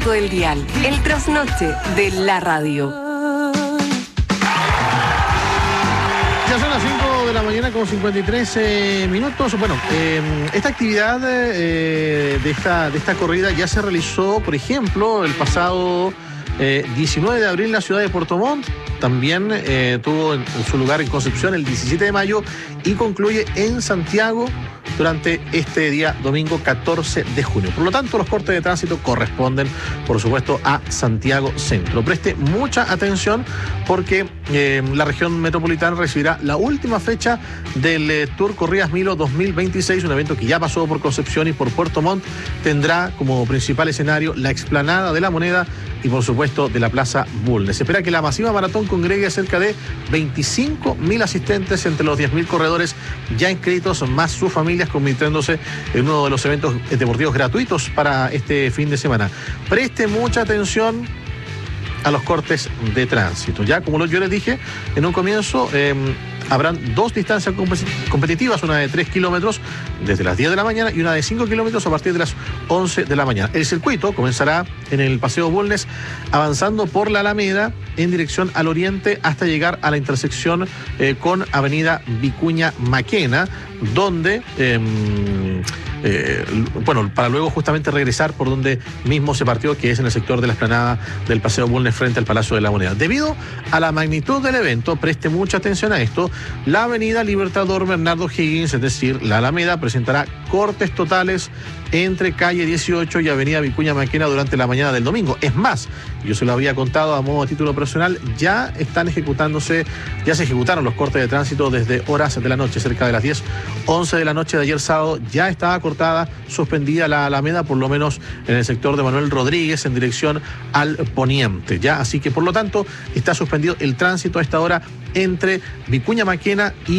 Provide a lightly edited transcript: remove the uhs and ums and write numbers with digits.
El dial, el trasnoche de la radio. Ya son las 5 de la mañana con 53 minutos. Bueno, esta actividad de esta corrida ya se realizó, por ejemplo, el pasado 19 de abril en la ciudad de Puerto Montt. También tuvo en su lugar en Concepción el 17 de mayo y concluye en Santiago durante este día domingo 14 de junio. Por lo tanto, los cortes de tránsito corresponden, por supuesto, a Santiago Centro. Preste mucha atención porque la región metropolitana recibirá la última fecha del Tour Corridas Milo 2026, un evento que ya pasó por Concepción y por Puerto Montt. Tendrá como principal escenario la explanada de la Moneda y, por supuesto, de la Plaza Bulnes. Se espera que la masiva maratón congregue a cerca de 25.000 asistentes entre los 10.000 corredores ya inscritos, más sus familias, convirtiéndose en uno de los eventos deportivos gratuitos para este fin de semana. Preste mucha atención a los cortes de tránsito. Ya, como yo les dije en un comienzo, habrán dos distancias competitivas, una de 3 kilómetros desde las 10 de la mañana y una de 5 kilómetros a partir de las 11 de la mañana. El circuito comenzará en el Paseo Bulnes, avanzando por la Alameda en dirección al oriente hasta llegar a la intersección con Avenida Vicuña Maquena, donde para luego justamente regresar por donde mismo se partió, que es en el sector de la explanada del Paseo Bulnes frente al Palacio de la Moneda. Debido a la magnitud del evento, preste mucha atención a esto, la avenida Libertador Bernardo Higgins, es decir, la Alameda, presentará cortes totales entre calle 18 y avenida Vicuña Maquena durante la mañana del domingo. Es más, yo se lo había contado a modo de título personal, ya se ejecutaron los cortes de tránsito desde horas de la noche, cerca de las 10:11 de la noche de ayer sábado, ya estaba cortada, suspendida la Alameda, por lo menos en el sector de Manuel Rodríguez, en dirección al poniente, ya, así que por lo tanto está suspendido el tránsito a esta hora entre Vicuña Maquena y